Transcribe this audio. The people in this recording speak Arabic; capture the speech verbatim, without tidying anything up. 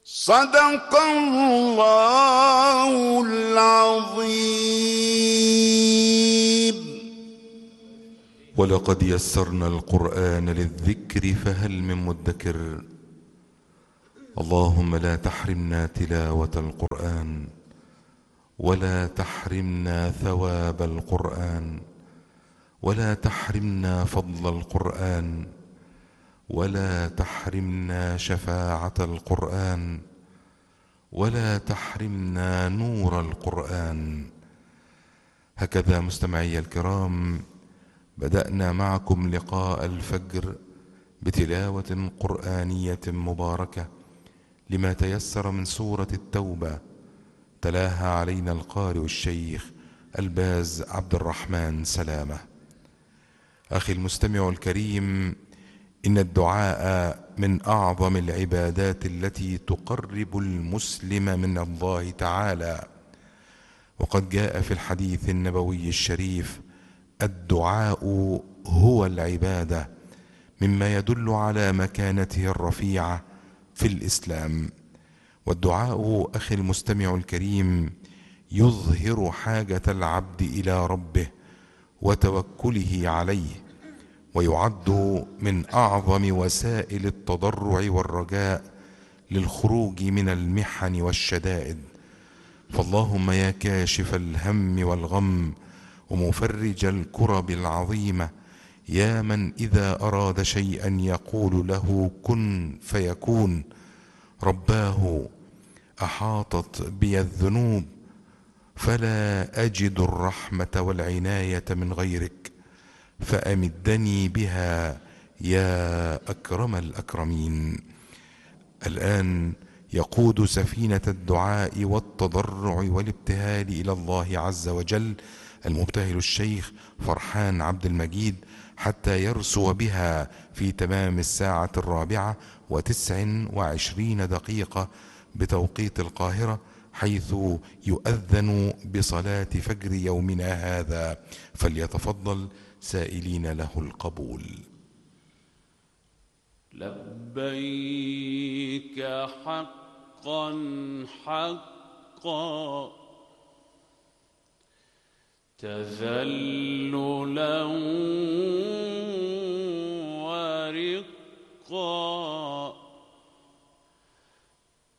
صدق الله العظيم. ولقد يسرنا القرآن للذكر فهل من مدكر. اللهم لا تحرمنا تلاوة القرآن ولا تحرمنا ثواب القرآن ولا تحرمنا فضل القرآن ولا تحرمنا شفاعة القرآن ولا تحرمنا نور القرآن. هكذا مستمعي الكرام بدأنا معكم لقاء الفجر بتلاوة قرآنية مباركة لما تيسر من سورة التوبة، تلاها علينا القارئ الشيخ الباز عبد الرحمن سلامة. أخي المستمع الكريم، إن الدعاء من أعظم العبادات التي تقرب المسلم من الله تعالى، وقد جاء في الحديث النبوي الشريف: الدعاء هو العبادة، مما يدل على مكانته الرفيعة في الإسلام. والدعاء أخي المستمع الكريم يظهر حاجة العبد إلى ربه وتوكله عليه، ويعد من أعظم وسائل التضرع والرجاء للخروج من المحن والشدائد. فاللهم يا كاشف الهم والغم ومفرج الكرب العظيمة، يا من إذا أراد شيئا يقول له كن فيكون، رباه أحاطت بي الذنوب فلا أجد الرحمة والعناية من غيرك، فأمدني بها يا أكرم الأكرمين. الآن يقود سفينة الدعاء والتضرع والابتهال إلى الله عز وجل المبتهل الشيخ فرحان عبد المجيد حتى يرسو بها في تمام الساعة الرابعة وتسع وعشرين دقيقة بتوقيت القاهرة، حيث يؤذن بصلاة فجر يومنا هذا، فليتفضل سائلين له القبول. لبيك حقا حقا تذللا